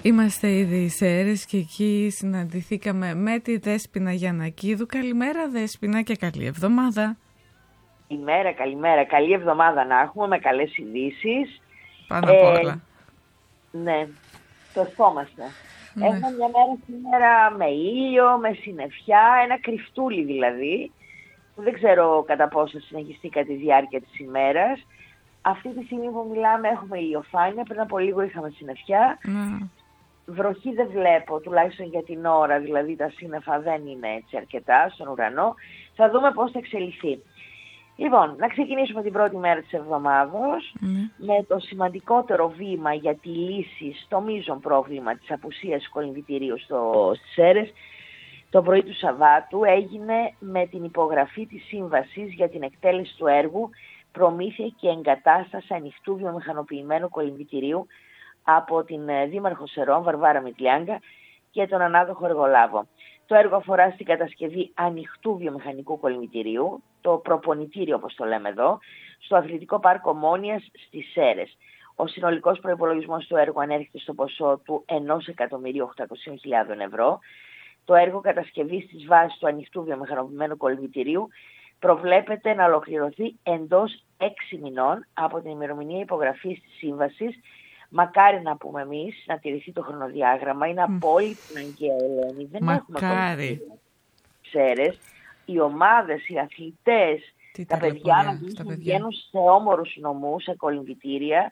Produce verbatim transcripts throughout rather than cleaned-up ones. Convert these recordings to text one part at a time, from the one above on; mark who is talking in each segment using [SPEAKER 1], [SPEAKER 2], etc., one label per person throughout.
[SPEAKER 1] Είμαστε ήδη σε Σέρρες και εκεί συναντηθήκαμε με τη Δέσποινα Γιαννακίδου. Καλημέρα Δέσποινα και καλή εβδομάδα.
[SPEAKER 2] Καλημέρα, καλημέρα. Καλή εβδομάδα να έχουμε με καλές ειδήσεις.
[SPEAKER 1] Πάνω απ' όλα.
[SPEAKER 2] Ε, ναι, το ευχόμαστε.
[SPEAKER 1] Ναι.
[SPEAKER 2] Έχουμε μια μέρα σήμερα με ήλιο, με συννεφιά, ένα κρυφτούλι δηλαδή. Δεν ξέρω κατά πόσο συνεχιστεί κατά τη διάρκεια της ημέρας. Αυτή τη στιγμή που μιλάμε έχουμε ηλιοφάνεια, πριν από λίγο είχαμε συννεφιά.
[SPEAKER 1] Ναι.
[SPEAKER 2] Βροχή δεν βλέπω, τουλάχιστον για την ώρα, δηλαδή τα σύννεφα δεν είναι έτσι αρκετά στον ουρανό. Θα δούμε πώς θα εξελιχθεί. Λοιπόν, να ξεκινήσουμε την πρώτη μέρα της εβδομάδος mm. με το σημαντικότερο βήμα για τη λύση στο μείζον πρόβλημα της απουσίας κολυμβητηρίου στο, στις Σέρρες. Το πρωί του Σαββάτου έγινε με την υπογραφή της σύμβασης για την εκτέλεση του έργου προμήθεια και εγκατάσταση ανοιχτού βιομηχανοποιημένου κολυμβητηρίου από την Δήμαρχο Σερών, Βαρβάρα Μητλιάγκα, και τον ανάδοχο εργολάβο. Το έργο αφορά στην κατασκευή ανοιχτού βιομηχανικού κολυμβητηρίου, το προπονητήριο όπως το λέμε εδώ, στο Αθλητικό Πάρκο Ομόνοιας στις Σέρρες. Ο συνολικός προϋπολογισμός του έργου ανέρχεται στο ποσό του ένα εκατομμύριο οκτακόσιες χιλιάδες ευρώ. Το έργο κατασκευής της βάσης του ανοιχτού βιομηχανοποιημένου κολυμβητηρίου προβλέπεται να ολοκληρωθεί εντός έξι μηνών από την ημερομηνία υπογραφής της σύμβασης. Μακάρι να πούμε εμείς, να τηρηθεί το χρονοδιάγραμμα, είναι απόλυτη αναγκαία, Ελένη. Δεν
[SPEAKER 1] Μακάρι.
[SPEAKER 2] έχουμε Ξέρεις, οι ομάδες, οι αθλητές,
[SPEAKER 1] Τι
[SPEAKER 2] τα παιδιά να βγαίνουν σε όμορους νομούς, σε κολυμβητήρια,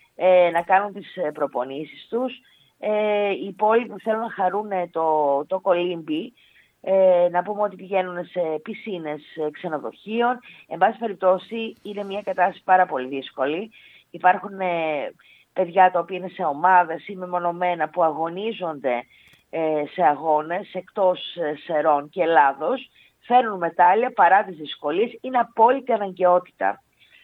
[SPEAKER 2] ε, να κάνουν τις προπονήσεις τους. Ε, οι υπόλοιποι που θέλουν να χαρούν το, το κολύμπι, ε, να πούμε ότι πηγαίνουν σε πισίνες ξενοδοχείων. Εν πάση περιπτώσει είναι μια κατάσταση πάρα πολύ δύσκολη. Υπάρχουν ε, παιδιά τα οποία είναι σε ομάδες ή μεμονωμένα που αγωνίζονται ε, σε αγώνες εκτός ε, Σερών και Ελλάδος, φέρνουν μετάλλια παρά τις δυσκολίες, είναι απόλυτη αναγκαιότητα.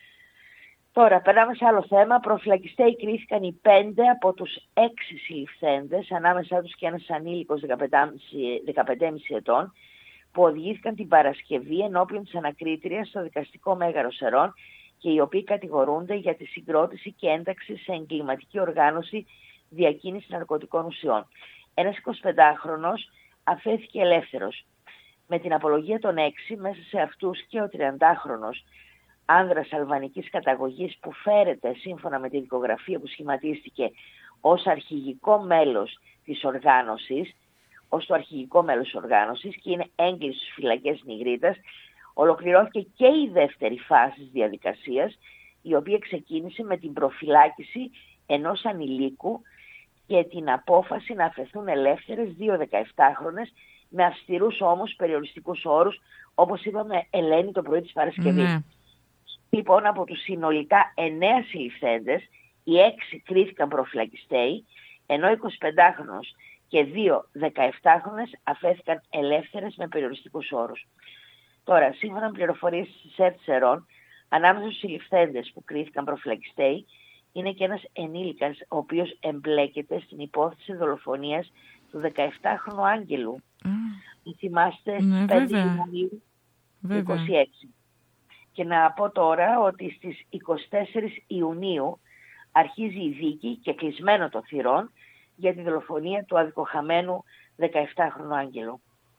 [SPEAKER 2] Τώρα, περνάμε σε άλλο θέμα. Προφυλακιστέοι κρίθηκαν οι πέντε από τους έξι συλληφθέντες, ανάμεσά τους και ένας ανήλικος δεκαπέντε κόμμα πέντε ετών, που οδηγήθηκαν την Παρασκευή ενώπιον της ανακρίτριας στο δικαστικό Μέγαρο Σερών και οι οποίοι κατηγορούνται για τη συγκρότηση και ένταξη σε εγκληματική οργάνωση διακίνηση ναρκωτικών ουσιών. Ένας εικοσιπεντάχρονος αφέθηκε ελεύθερος. Με την απολογία των έξι, μέσα σε αυτούς και ο τριαντάχρονος άνδρας αλβανικής καταγωγής που φέρεται σύμφωνα με τη δικογραφία που σχηματίστηκε ως αρχηγικό μέλος της οργάνωσης, ως το αρχηγικό μέλος της οργάνωσης και είναι έγκλειστος στις φυλακές Νιγρίτας. Ολοκληρώθηκε και η δεύτερη φάση της διαδικασίας, η οποία ξεκίνησε με την προφυλάκηση ενός ανηλίκου και την απόφαση να αφαιθούν ελεύθερες δύο δεκαεπτάχρονες με αυστηρούς όμως περιοριστικούς όρους, όπως είπαμε, Ελένη, το πρωί της Παρασκευής. Mm. Λοιπόν, από τους συνολικά εννέα συλληφθέντες, οι έξι κρίθηκαν προφυλακιστέοι, ενώ εικοσιπεντάχρονος και δύο δεκαεπτάχρονες αφέθηκαν ελεύθερες με περιοριστικούς όρους. Τώρα, σύμφωνα με πληροφορίες της ΕΡΤ Σερών, ανάμεσα στους συλληφθέντες που κρίθηκαν προφυλακιστέοι είναι και ένας ενήλικας, ο οποίος εμπλέκεται στην υπόθεση δολοφονίας του δεκαεπτάχρονου Άγγελου. Mm. Θυμάστε,
[SPEAKER 1] ναι,
[SPEAKER 2] πέντε Ιουνίου είκοσι έξι. Και να πω τώρα ότι στις εικοστή τέταρτη Ιουνίου αρχίζει η δίκη και κλεισμένο το θυρών για τη δολοφονία του αδικοχαμένου δεκαεπτάχρονου Άγγελου.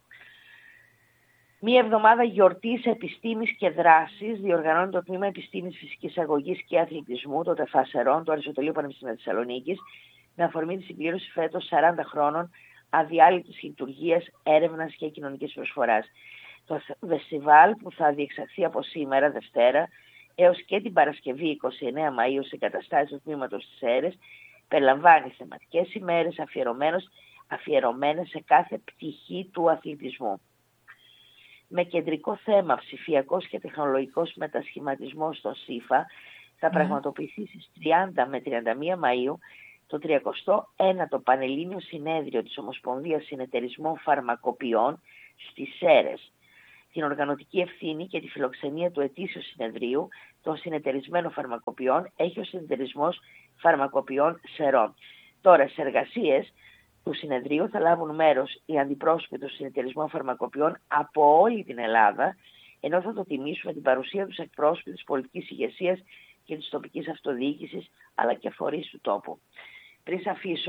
[SPEAKER 2] Μία εβδομάδα γιορτής επιστήμης και δράσης διοργανώνει το Τμήμα Επιστήμης Φυσικής Αγωγής και Αθλητισμού, το ΤΕΦΑ Σερών, του Αριστοτελείου Πανεπιστημίου Θεσσαλονίκης, με αφορμή τη συμπλήρωση φέτος σαράντα χρόνων αδιάλειπτης λειτουργίας, έρευνας και κοινωνικής προσφοράς. Το φεστιβάλ που θα διεξαχθεί από σήμερα, Δευτέρα, έως και την Παρασκευή εικοστή ενάτη Μαΐου σε εγκαταστάσεις του Τμήματος της Σέρρες, περιλαμβάνει θεματικές ημέρες αφιερωμένες σε κάθε πτυχή του αθλητισμού. Με κεντρικό θέμα ψηφιακός και τεχνολογικός μετασχηματισμός στο ΣΥΦΑ, θα mm. πραγματοποιηθεί στις τριάντα με τριάντα μία Μαΐου το τριακοστό ένατο Πανελλήνιο Συνέδριο της Ομοσπονδίας Συνεταιρισμών Φαρμακοποιών στις Σέρρες. Την οργανωτική ευθύνη και τη φιλοξενία του ετήσιου συνεδρίου των συνεταιρισμένων φαρμακοποιών έχει ο Συνεταιρισμός Φαρμακοποιών Σερών. Τώρα, σε εργασίες του συνεδρίου θα λάβουν μέρος οι αντιπρόσωποι των συνεταιρισμών φαρμακοποιών από όλη την Ελλάδα, ενώ θα το τιμήσουμε την παρουσία τους εκπρόσωποι της πολιτικής ηγεσίας και της τοπικής αυτοδιοίκησης, αλλά και φορείς του τόπου. Πριν σας αφήσω,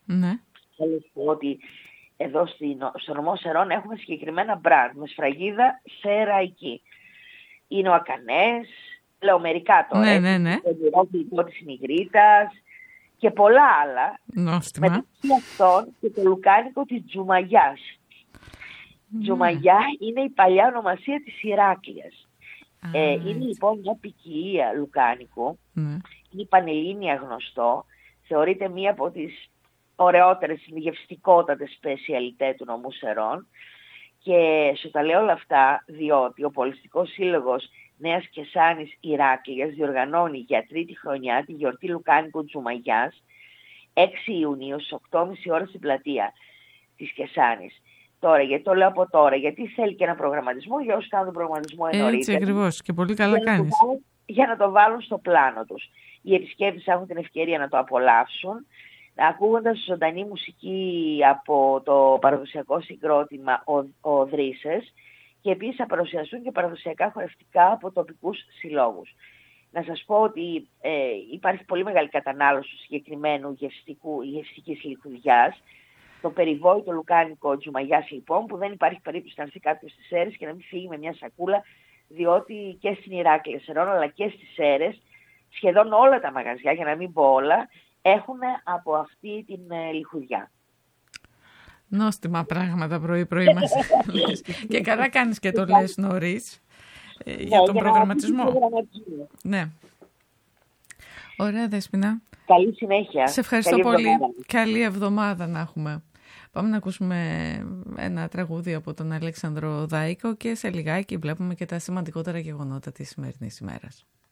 [SPEAKER 1] Ναι.
[SPEAKER 2] Θέλω να πω ότι εδώ στο νομό Σερών έχουμε συγκεκριμένα μπραντ με σφραγίδα σεραϊκή. Είναι ο Ακανές, λέω μερικά τώρα,
[SPEAKER 1] ναι, ναι, ναι.
[SPEAKER 2] το γυρόκλητο της Νιγρίτας και πολλά άλλα.
[SPEAKER 1] Νόστιμα.
[SPEAKER 2] Μεταξύ αυτών και το λουκάνικο της Τζουμαγιάς. Mm. Τζουμαγιά είναι η παλιά ονομασία της Ηράκλειας. Ah, ε, είναι λοιπόν μια ποικιλία λουκάνικου, mm. είναι πανελλήνια γνωστό, θεωρείται μία από τις ωραιότερες γευστικότατες σπεσιαλιτέ του νομού Σερών και σου τα λέω όλα αυτά διότι ο Πολιστικός Σύλλογος Νέας Κεσάνης Ηράκλειας διοργανώνει για τρίτη χρονιά τη γιορτή λουκάνικου Τζουμαγιάς έξι Ιουνίου στις οκτώ και μισή ώρα στην πλατεία της Κεσάνης. Τώρα, γιατί το λέω από τώρα, γιατί θέλει και ένα προγραμματισμό, για όσους κάνουν τον προγραμματισμό εννοείται.
[SPEAKER 1] Έτσι ακριβώς και πολύ καλά
[SPEAKER 2] για
[SPEAKER 1] κάνεις.
[SPEAKER 2] Να για να το βάλουν στο πλάνο τους. Οι επισκέπτες έχουν την ευκαιρία να το απολαύσουν, ακούγοντας ζωντανή μουσική από το παραδοσιακό συγκρότημα ο, ο Δρύσες και επίσης θα παρουσιαστούν και παραδοσιακά χορευτικά από τοπικούς συλλόγους. Να σας πω ότι ε, υπάρχει πολύ μεγάλη κατανάλωση του συγκεκριμένου γευστικού, γευστικής λιχουδιάς, το περιβόητο λουκάνικο Τζουμαγιάς λοιπόν, που δεν υπάρχει περίπτωση να έρθει κάποιος στις Σέρρες και να μην φύγει με μια σακούλα, διότι και στην Ηράκλεια Σερών αλλά και στις Σέρρες σχεδόν όλα τα μαγαζιά, για να μην πω όλα, έχουν από αυτή την ε, λιχουδιά.
[SPEAKER 1] Νόστιμα πράγματα πρωί-πρωί μας λες. Και καλά κάνεις και το λες νωρίς ε, ναι, για τον για προγραμματισμό. προγραμματισμό. Ναι. Ωραία Δέσποινα.
[SPEAKER 2] Καλή συνέχεια.
[SPEAKER 1] Σε ευχαριστώ
[SPEAKER 2] Καλή
[SPEAKER 1] πολύ.
[SPEAKER 2] Εβδομάδα.
[SPEAKER 1] Καλή εβδομάδα να έχουμε. Πάμε να ακούσουμε ένα τραγούδι από τον Αλέξανδρο Δάικο και σε λιγάκι βλέπουμε και τα σημαντικότερα γεγονότα της σημερινής ημέρας.